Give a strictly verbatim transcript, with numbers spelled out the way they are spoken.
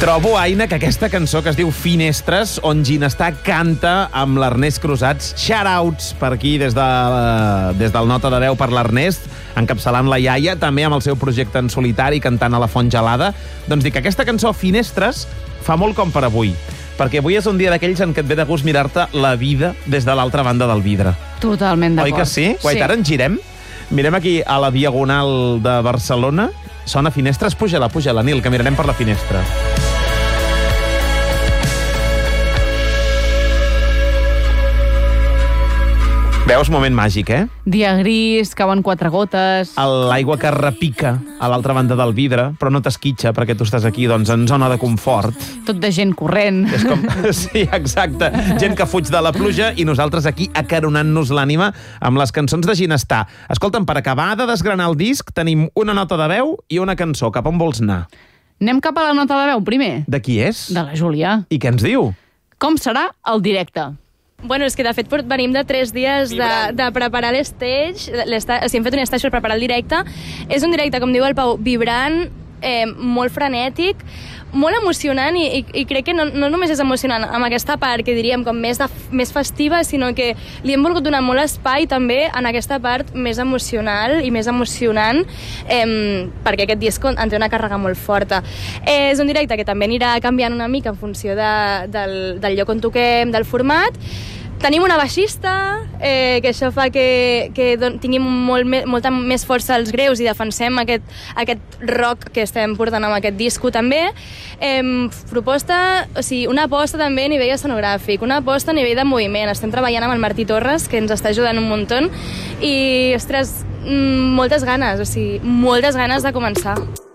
Trobo, Aina, que aquesta cançó que es diu Finestres, on Ginestar canta amb l'Ernest Crusats, shoutouts per aquí des, de, des del Nota de Veu per l'Ernest, encapçalant la iaia, també amb el seu projecte en solitari, cantant a la Font Gelada. Doncs dic que aquesta cançó, Finestres, fa molt com per avui, perquè avui és un dia d'aquells en què et ve de gust mirar-te la vida des de l'altra banda del vidre. Totalment d'acord. Oi que sí? Guait, sí. Ara ens girem, mirem aquí a la Diagonal de Barcelona, sona Finestres, puja-la, puja-la, Nil, que mirarem per la finestra. Veus? Moment màgic, eh? Dia gris, cauen quatre gotes... L'aigua que repica a l'altra banda del vidre, però no t'esquitxa, perquè tu estàs aquí doncs, en zona de confort. Tot de gent corrent. És com... Sí, exacte. Gent que fuig de la pluja i nosaltres aquí acaronant-nos l'ànima amb les cançons de Ginestar. Escolta'm, per acabar de desgranar el disc, tenim una nota de veu i una cançó. Cap on vols anar? Anem cap a la nota de veu, primer. De qui és? De la Júlia. I què ens diu? Com serà el directe? Bueno, és que de fet venim de tres dies de, de preparar l'estage, o sigui, hem fet un stage per preparar el directe. És un directe, com diu el Pau, vibrant, eh, molt frenètic, molt emocionant i, i, i crec que no, no només és emocionant amb aquesta part que diríem com més, de, més festiva, sinó que li hem volgut donar molt espai també en aquesta part més emocional i més emocionant, eh, perquè aquest disc en té una càrrega molt forta. Eh, és un directe que també anirà canviant una mica en funció de, del, del lloc on toquem, del format. Tenim una baixista, eh, que això fa que, que tinguin molt me, molta més força als greus i defensem aquest, aquest rock que estem portant amb aquest disco també. Eh, proposta, o sigui, una aposta també a nivell escenogràfic, una aposta a nivell de moviment. Estem treballant amb el Martí Torres, que ens està ajudant un muntó, i, ostres, moltes ganes, o sigui, moltes ganes de començar.